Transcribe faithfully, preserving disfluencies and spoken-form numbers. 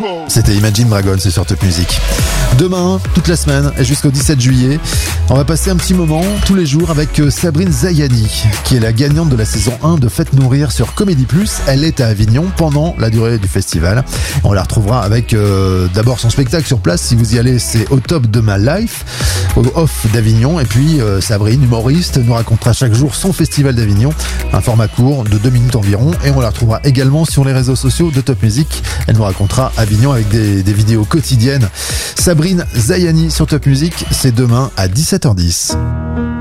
C'était Imagine Dragons, c'est sur Top Music. Demain, toute la semaine et jusqu'au dix-sept juillet, on va passer un petit moment tous les jours avec Sabrine Zayani, qui est la gagnante de la saison un de Faites Nourrir sur Comédie Plus. Elle est à Avignon pendant la durée du festival. On la retrouvera avec euh, d'abord son spectacle sur place. Si vous y allez, c'est Au Top de ma Life, au Off d'Avignon. Et puis euh, Sabrine, humoriste, nous racontera chaque jour son festival d'Avignon, un format court de deux minutes environ. Et on la retrouvera également sur les réseaux sociaux de Top Music. Elle nous racontera Avignon avec des, des vidéos quotidiennes. Sabrine Zayani sur Top Music, c'est demain à dix-sept heures dix.